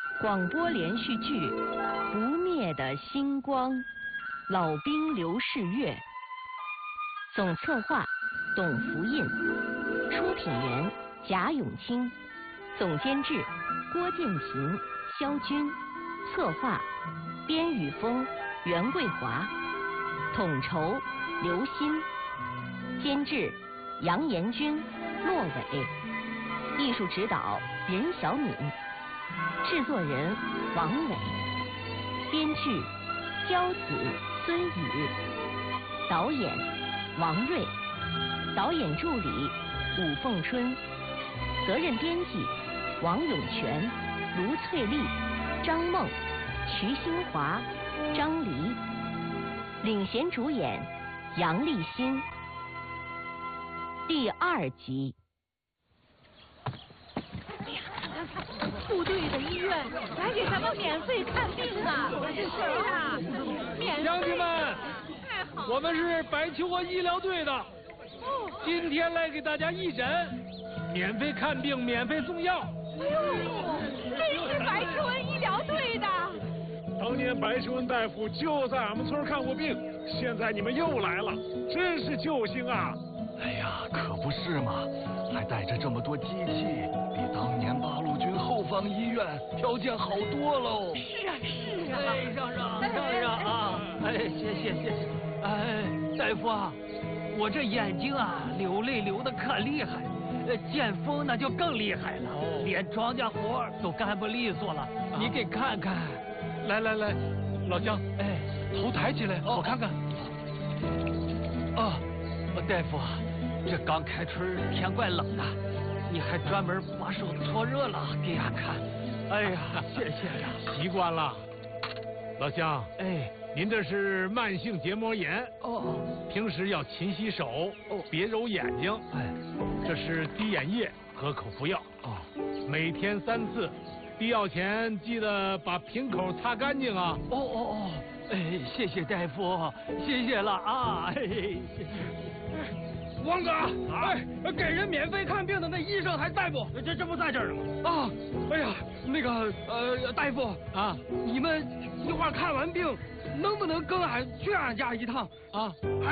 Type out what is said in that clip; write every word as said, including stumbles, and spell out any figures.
广播连续剧《不灭的星光》，老兵刘世月。总策划董福印，出品人贾永清，总监制郭建平、肖军，策划边雨峰、袁桂华，统筹刘鑫，监制杨延军、骆伟，艺术指导任小敏，制作人王伟，编剧焦子、孙宇，导演王瑞，导演助理武凤春，责任编辑王永全、卢翠丽、张梦、瞿新华、张黎，领衔主演杨立新。第二集。 部队的医院来给咱们免费看病啊！是啊，免费。 乡亲们，我们是白求恩医疗队的，哦，今天来给大家义诊，免费看病，免费送药。 哎呦，真是白求恩医疗队的。 当年白求恩大夫就在俺们村看过病，现在你们又来了，真是救星啊！ 哎呀，可不是嘛，还带着这么多机器，比当年八路军后方医院条件好多喽。 是啊，是啊。 哎，让让让让啊！哎，谢谢谢谢。哎，大夫啊，我这眼睛啊流泪流的可厉害，呃，见风那就更厉害了，哦，连庄稼活都干不利索了。啊，你给看看。 来来来，老乡， 哎， 头抬起来，哦，我看看。 啊。大夫，这刚开春天怪冷的，你还专门把手搓热了给俺看。哎呀，谢谢呀， 习惯了。老乡， 哎， 您这是慢性结膜炎， 哦， 平时要勤洗手，哦，别揉眼睛。 哎， 这是滴眼液和口服药，哦，每天三次，滴药前记得把瓶口擦干净啊。 哦哦哦，哎，谢谢大夫，谢谢了啊，哎，谢谢。 王哥，哎，给人免费看病的那医生还在不？ 这这不在这儿呢吗？啊，哎呀，那个呃，大夫啊， 你们一会儿看完病，能不能跟俺去俺家一趟啊？